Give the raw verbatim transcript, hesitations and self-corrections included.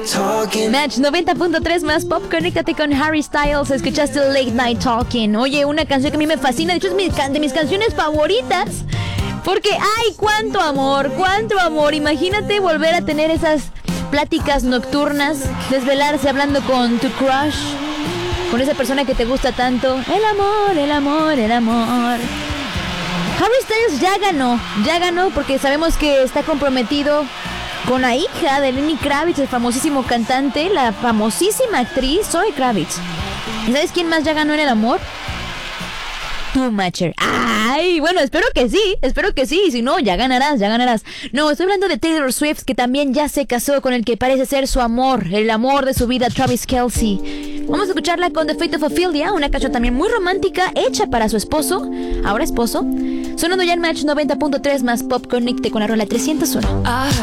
Match noventa punto tres más pop, conéctate con Harry Styles. Escuchaste Late Night Talking. Oye, una canción que a mí me fascina. De hecho, es mi, de mis canciones favoritas. Porque, ¡ay, cuánto amor! ¡Cuánto amor! Imagínate volver a tener esas pláticas nocturnas, desvelarse hablando con tu crush, con esa persona que te gusta tanto. El amor, el amor, el amor. Harry Styles ya ganó, ya ganó porque sabemos que está comprometido con la hija de Lenny Kravitz, el famosísimo cantante, la famosísima actriz Zoe Kravitz. ¿Y sabes quién más ya ganó en el amor? Tú, Matcher. Ay, bueno, espero que sí, espero que sí. Si no, ya ganarás, ya ganarás. No, estoy hablando de Taylor Swift, que también ya se casó con el que parece ser su amor, el amor de su vida, Travis Kelce. Vamos a escucharla con The Fate of Ophelia, una canción también muy romántica, hecha para su esposo, ahora esposo. Sonando ya en Match noventa punto tres más pop, conecte con la rola trescientos uno. I